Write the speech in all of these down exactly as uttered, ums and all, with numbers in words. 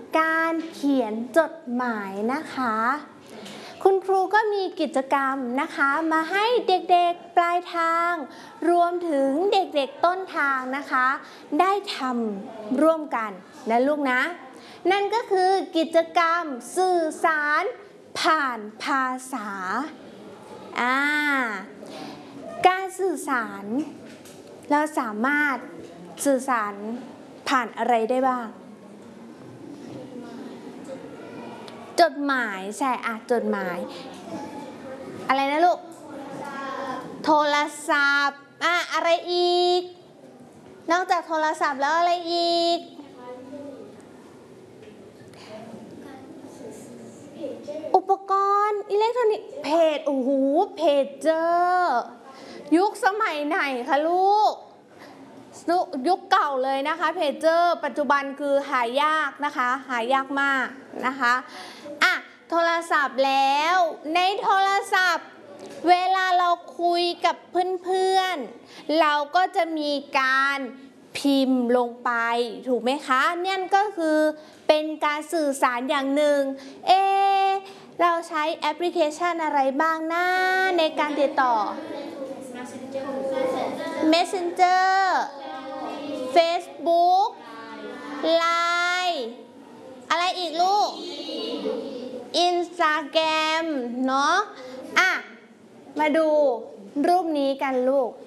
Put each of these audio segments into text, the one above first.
การเขียนจดหมายนะคะคุณครูก็มีกิจกรรมนะคะมาให้เด็กๆปลายทางรวมถึงเด็กๆต้นทางนะคะได้ทำร่วมกันนะลูกนะนั่นก็คือกิจกรรมสื่อสารผ่านภาษาอ่าการสื่อสารเราสามารถสื่อสารผ่านอะไรได้บ้างจดหมายใช่อ่ะจดหมายอะไรนะลูกโทรศัพท์อ่ะอะไรอีกนอกจากโทรศัพท์แล้วอะไรอีกอุปกรณ์อิเล็กทรอนิกส์เพจโอ้โหเพจเจอร์ยุคสมัยไหนคะลูกยุคเก่าเลยนะคะเพจเจอร์ปัจจุบันคือหายากนะคะหายากมากนะคะอ่ะโทรศัพท์แล้วในโทรศัพท์เวลาเราคุยกับเพื่อนๆเราก็จะมีการพิมพ์ลงไปถูกไหมคะนั่นก็คือเป็นการสื่อสารอย่างหนึ่งเอเราใช้แอปพลิเคชันอะไรบ้างนะในการติดต่อ Messenger Facebook ไลน์ อะไรอีกลูก Instagram เนาะอ่ะมาดูรูปนี้กันลูก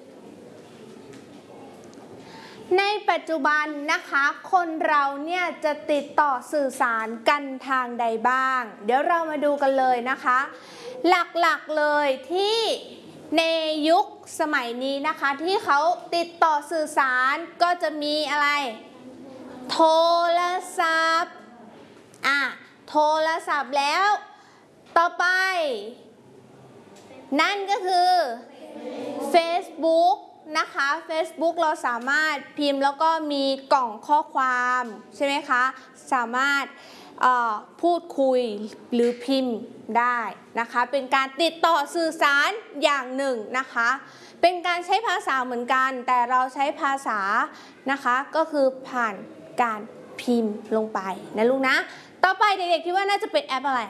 ในปัจจุบันนะคะคนเราเนี่ยจะติดต่อสื่อสารกันทางใดบ้างเดี๋ยวเรามาดูกันเลยนะคะหลักๆเลยที่ในยุคสมัยนี้นะคะที่เขาติดต่อสื่อสารก็จะมีอะไรโทรศัพท์อ่ะโทรศัพท์แล้วต่อไปนั่นก็คือ Facebook นะคะ Facebook เราสามารถพิมพ์แล้วก็มีกล่องข้อความใช่ไหมคะสามารถพูดคุยหรือพิมพ์ได้นะคะเป็นการติดต่อสื่อสารอย่างหนึ่งนะคะเป็นการใช้ภาษาเหมือนกันแต่เราใช้ภาษานะคะก็คือผ่านการพิมพ์ลงไปนะลูกนะต่อไปเด็กๆคิดว่าน่าจะเป็นแอปอะไร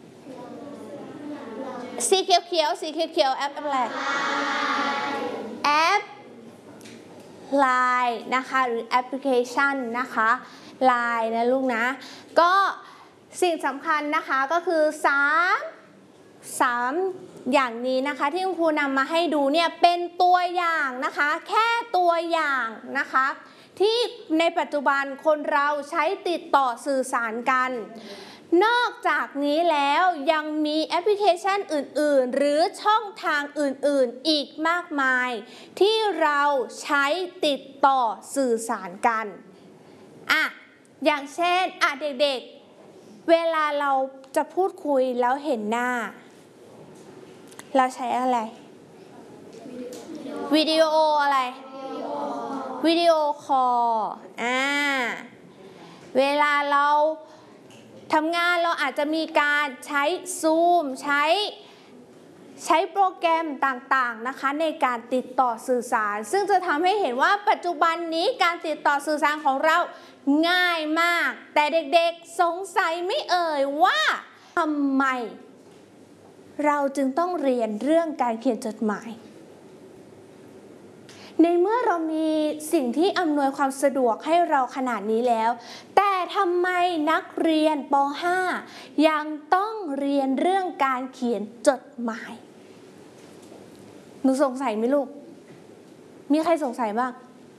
สีเขียวๆสีเขียวๆแอปอะไรแอป ไลน์ นะคะหรือแอปพลิเคชันนะคะ ไลน์ นะลูกนะก็สิ่งสำคัญนะคะก็คือสามสามอย่างนี้นะคะที่คุณครูนำมาให้ดูเนี่ยเป็นตัวอย่างนะคะแค่ตัวอย่างนะคะที่ในปัจจุบันคนเราใช้ติดต่อสื่อสารกันนอกจากนี้แล้วยังมีแอปพลิเคชันอื่นๆหรือช่องทางอื่นๆอีกมากมายที่เราใช้ติดต่อสื่อสารกันอ่ะอย่างเช่นอ่ะเด็กๆเวลาเราจะพูดคุยแล้วเห็นหน้าเราใช้อะไรวิดีโออะไรวิดีโอคอลอ่าเวลาเราทำงานเราอาจจะมีการใช้ซูมใช้ใช้โปรแกรมต่างๆนะคะในการติดต่อสื่อสารซึ่งจะทำให้เห็นว่าปัจจุบันนี้การติดต่อสื่อสารของเราง่ายมากแต่เด็กๆสงสัยไม่เอ่ยว่าทำไมเราจึงต้องเรียนเรื่องการเขียนจดหมายในเมื่อเรามีสิ่งที่อำนวยความสะดวกให้เราขนาดนี้แล้วแต่ทำไมนักเรียนป ห้า ยังต้องเรียนเรื่องการเขียนจดหมายหนูสงสัยไหมลูกมีใครสงสัยบ้าง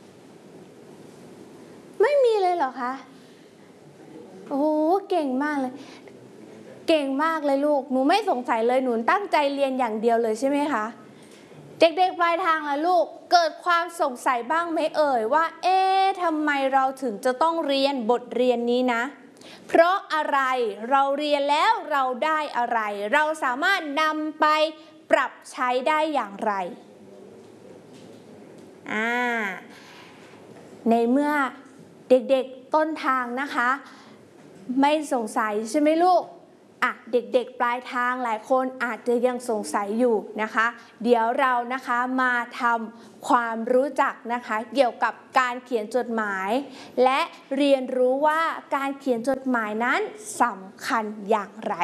ไม่มีเลยเหรอคะโอ้โหเก่งมากเลยเก่งมากเลยลูกหนูไม่สงสัยเลยหนูตั้งใจเรียนอย่างเดียวเลยใช่ไหมคะเด็กๆปลายทางล่ะลูกเกิดความสงสัยบ้างไหมเอ่ยว่าเอ๊ะทำไมเราถึงจะต้องเรียนบทเรียนนี้นะเพราะอะไรเราเรียนแล้วเราได้อะไรเราสามารถนำไปปรับใช้ได้อย่างไรอ่าในเมื่อเด็กๆต้นทางนะคะไม่สงสัยใช่ไหมลูกอ่ะเด็กๆปลายทางหลายคนอาจจะยังสงสัยอยู่นะคะเดี๋ยวเรานะคะมาทำความรู้จักนะคะเกี่ยวกับการเขียนจดหมายและเรียนรู้ว่าการเขียนจดหมายนั้นสำคัญอย่างไร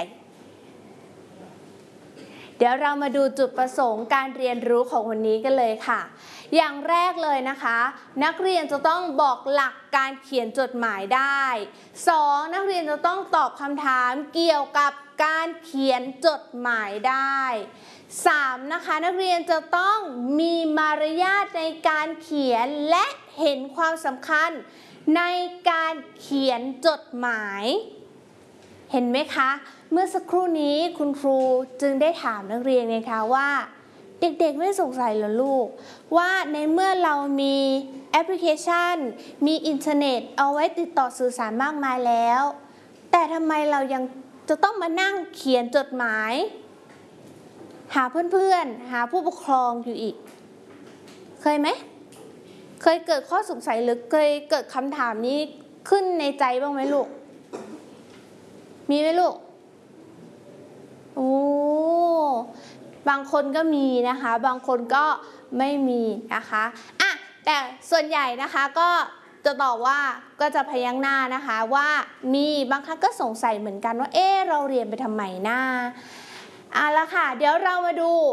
เดี๋ยวเรามาดูจุดประสงค์การเรียนรู้ของวันนี้กันเลยค่ะอย่างแรกเลยนะคะนักเรียนจะต้องบอกหลักการเขียนจดหมายได้สองนักเรียนจะต้องตอบคำถามเกี่ยวกับการเขียนจดหมายได้สามนะคะนักเรียนจะต้องมีมารยาทในการเขียนและเห็นความสำคัญในการเขียนจดหมายเห็นไหมคะเมื่อสักครู่นี้คุณครูจึงได้ถามนักเรียนไงคะว่าเด็กๆไม่สงสัยเหรอลูกว่าในเมื่อเรามีแอปพลิเคชันมีอินเทอร์เน็ตเอาไว้ติดต่อสื่อสารมากมายแล้วแต่ทำไมเรายังจะต้องมานั่งเขียนจดหมายหาเพื่อนๆหาผู้ปกครองอยู่อีกเคยไหมเคยเกิดข้อสงสัยหรือเคยเกิดคำถามนี้ขึ้นในใจบ้างไหมลูกมีไหมลูกโอ้บางคนก็มีนะคะบางคนก็ไม่มีนะคะอ่ะแต่ส่วนใหญ่นะคะก็จะตอบว่าก็จะพยักหน้านะคะว่ามีบางครั้งก็สงสัยเหมือนกันว่าเอ๊ะเราเรียนไปทำไมนะเอาละค่ะเดี๋ยวเรามาดู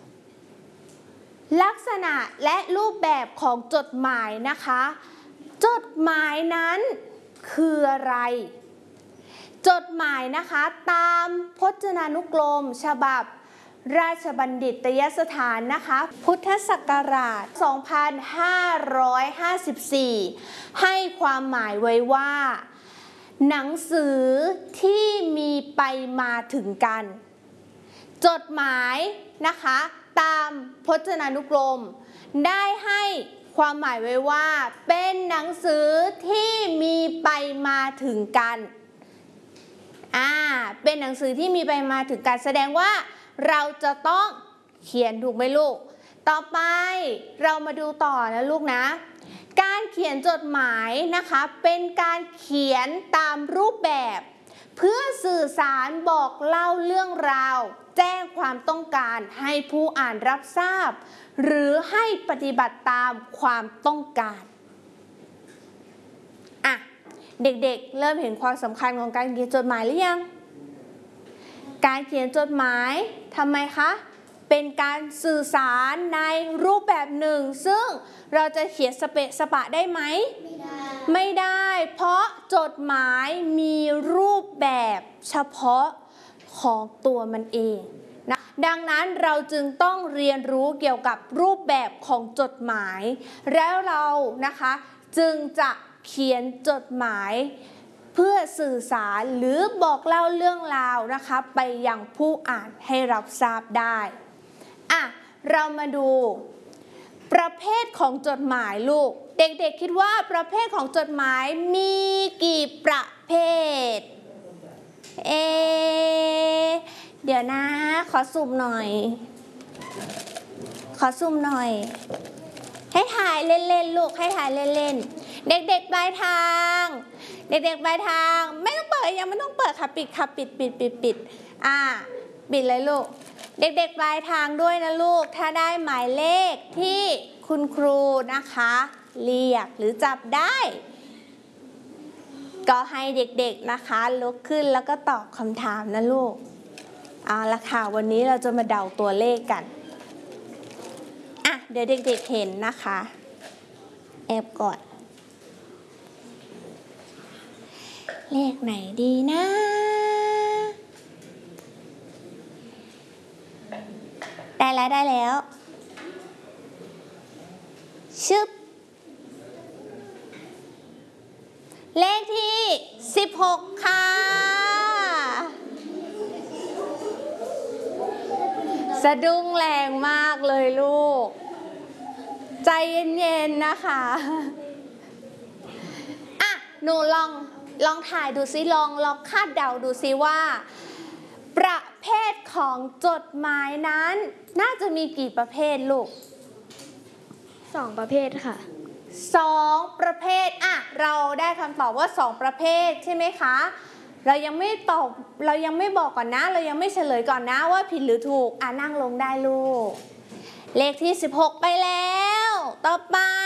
ลักษณะและรูปแบบของจดหมายนะคะจดหมายนั้นคืออะไรจดหมายนะคะตามพจนานุกรมฉบับราชบัณฑิตยสถานนะคะพุทธศักราช สองพันห้าร้อยห้าสิบสี่ ให้ความหมายไว้ว่าหนังสือที่มีไปมาถึงกันจดหมายนะคะตามพจนานุกรมได้ให้ความหมายไว้ว่าเป็นหนังสือที่มีไปมาถึงกันอ่าเป็นหนังสือที่มีไปมาถึงกันแสดงว่าเราจะต้องเขียนถูกไหมลูกต่อไปเรามาดูต่อนะลูกนะการเขียนจดหมายนะคะเป็นการเขียนตามรูปแบบเพื่อสื่อสารบอกเล่าเรื่องราวแจ้งความต้องการให้ผู้อ่านรับทราบหรือให้ปฏิบัติตามความต้องการอ่ะเด็กๆเริ่มเห็นความสำคัญของการเขียนจดหมายหรือยังการเขียนจดหมายทำไมคะเป็นการสื่อสารในรูปแบบหนึ่งซึ่งเราจะเขียนสเปะสปะได้ไหมไม่ได้ไม่ได้เพราะจดหมายมีรูปแบบเฉพาะของตัวมันเองนะดังนั้นเราจึงต้องเรียนรู้เกี่ยวกับรูปแบบของจดหมายแล้วเรานะคะจึงจะเขียนจดหมายเพื่อสื่อสารหรือบอกเล่าเรื่องราวนะคะไปยังผู้อ่านให้รับทราบได้อ่ะเรามาดูประเภทของจดหมายลูกเด็กๆคิดว่าประเภทของจดหมายมีกี่ประเภทเอเดี๋ยวนะขอสุ่มหน่อยขอสุ่มหน่อยให้ถ่ายเล่นๆลูกให้ถ่ายเล่นๆเด็กๆปลายทางเด็กๆปลายทางไม่ต้องเปิดยังไม่ต้องเปิดค่ะปิดค่ะปิดปิดปิดปิดอ่าปิดเลยลูกเด็กๆปลายทางด้วยนะลูกถ้าได้หมายเลขที่คุณครูนะคะเรียกหรือจับได้ก็ให้เด็กๆนะคะลุกขึ้นแล้วก็ตอบคำถามนะลูกเอาละค่ะวันนี้เราจะมาเดาตัวเลขกันอ่ะเดี๋ยวเด็กๆเห็นนะคะแอบก่อนเลขไหนดีนะได้แล้วได้แล้วชึบเลขที่สิบหกค่ะสะดุ้งแรงมากเลยลูกใจเย็นๆนะคะอ่ะหนูลองลองถ่ายดูซิลองลองคาดเดาดูซิว่าประเภทของจดหมายนั้นน่าจะมีกี่ประเภทลูกสองประเภทค่ะสองประเภทอ่ะเราได้คำตอบว่าสองประเภทใช่ไหมคะเรายังไม่ตอบเรายังไม่บอกก่อนนะ เรายังไม่เฉลยก่อนนะว่าผิดหรือถูกอ่ะนั่งลงได้ลูกเลขที่สิบหกไปแล้วต่อไป